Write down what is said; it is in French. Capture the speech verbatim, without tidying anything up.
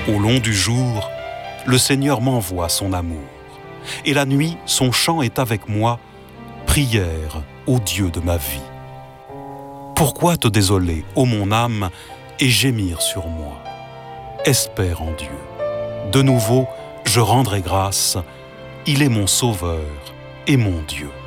Au long du jour, le Seigneur m'envoie son amour. Et la nuit, son chant est avec moi, prière au Dieu de ma vie. Pourquoi te désoler, ô mon âme, et gémir sur moi? Espère en Dieu. De nouveau, je rendrai grâce. Il est mon Sauveur et mon Dieu.